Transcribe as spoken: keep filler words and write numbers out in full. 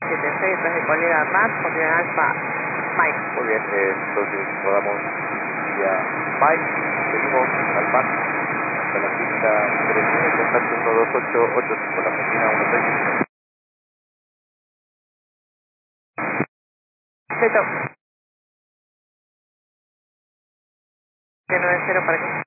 siete seis, tras de colera Max, continuar Alfa Mike. Muy bien, eh, entonces rodamos vía Mike, seguimos al Max hasta la pista tres nueve, contacto uno dos ocho ocho cinco, la Argentina uno seis uno. Seto. nueve cero para aquí.